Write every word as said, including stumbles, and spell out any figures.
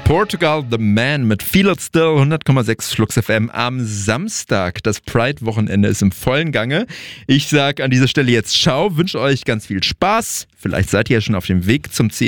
Portugal The Man mit Feel It Still, hundert Komma sechs Flux F M am Samstag. Das Pride-Wochenende ist im vollen Gange. Ich sage an dieser Stelle jetzt Ciao, wünsche euch ganz viel Spaß. Vielleicht seid ihr ja schon auf dem Weg zum C